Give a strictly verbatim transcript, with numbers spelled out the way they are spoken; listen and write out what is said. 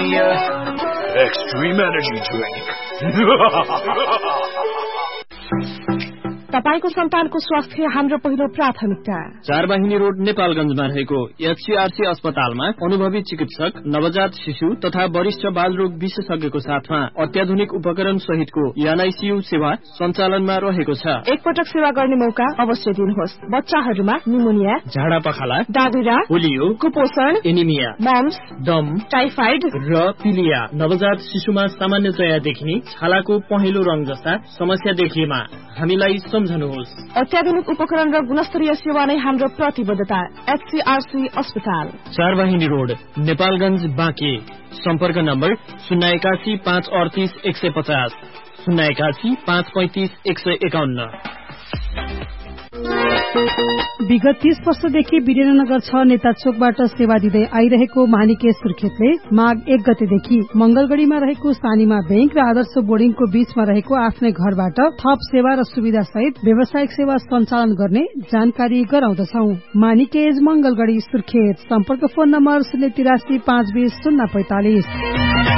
me a extreme energy drink. तपाईको सन्तानको स्वास्थ्य हाम्रो पहिलो प्राथमिकता। चारबाहिनी रोड नेपालगञ्जमा रहेको एचसीआरसी अस्पतालमा अनुभवी चिकित्सक, नवजात शिशु तथा वरिष्ठ बालरोग विशेषज्ञको साथमा अत्याधुनिक उपकरण सहितको एनआईसीयू सेवा सञ्चालनमा रहेको छ। एकपटक सेवा गर्ने मौका अवश्य दिनुहोस्। बच्चाहरूमा निमोनिया, झाडा पखाला, दादुरा, पोलियो, कुपोषण, एनिमिया, मम्स, दम, टाइफाइड र पिलिया। नवजात शिशुमा सामान्यतया देखिने छालाको पहेँलो रंग जस्ता समस्या देखिएमा हामीलाई सम्झनुहोस्। अत्याधुनिक उपकरण र गुणस्तरीय सेवा नै हाम्रो प्रतिबद्धता। एचसीआरसी अस्पताल, चारबाहिनी रोड, नेपालगञ्ज, बाँके। सम्पर्क नम्बर शून्य एकासी पाँच अडतिस एक सय पचास, शून्य एकासी पाँच पैंतिस एक सय एकाउन्न। विगत तीस वर्षदेखि वीरेन्द्रनगर छ नेता चोकबाट सेवा दिँदै आइरहेको मानिके सुर्खेतले माघ एक गतेदेखि मंगलगढ़ीमा रहेको सानीमा बैंक र आदर्श बोर्डिङको बीचमा रहेको आफ्नै घरबाट थप सेवा र सुविधा सहित व्यावसायिक सेवा सञ्चालन गर्ने जानकारी गराउँदछौ। मानिकेज मंगलगढ़ी सुर्खेत। सम्पर्क फोन नम्बर शून्य तिरासी पाँच बीस शून्य पैंतालिस।